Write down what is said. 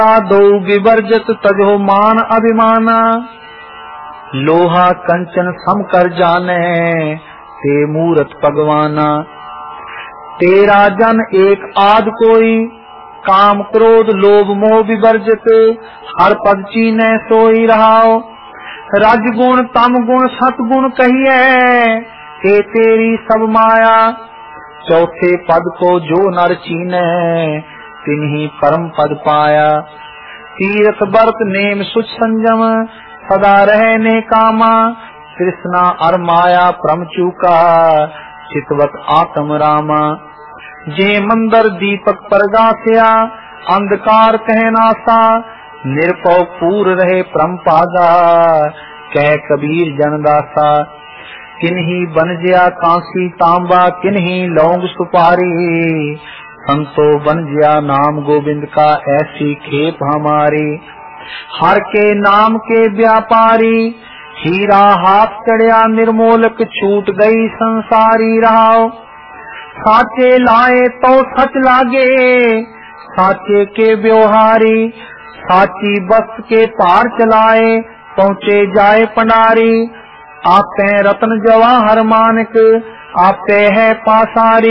दो विवर्जित तजो मान अभिमाना, लोहा कंचन सम कर जाने ते मूरत भगवाना। तेरा जन एक आद कोई, काम क्रोध लोभ मोह विवर्जित, हर पद चीने सोई रहाओ। रजगुण तम गुण सतगुण कहिए, ते तेरी सब माया। चौथे पद को जो नर चीने, तिन्ही परम पद पाया। तीर्थ व्रत नेम सुच संयम, सदा रहने कामा। कृष्णा अर माया परम चूका, चितवत आत्म रामा। जे मंदर दीपक परगास्या, अंधकार कहनासा। निरपौ पूर रहे परम पादा, कह कबीर जनदासा। किन्ही बनजया कांसी तांबा, किन्ही लौंग सुपारी। संतो बनजया नाम गोविंद का, ऐसी खेप हमारी। हर के नाम के व्यापारी, हीरा हाथ चढ़िया निर्मोलक, छूट गई संसारी राव। साचे लाए तो सच लागे, साचे के व्यवहारी। साची वस्त के पार चलाए, पहुँचे जाए पंडारी। आपे रत्न जवाहर मानक, आपे है पासारी।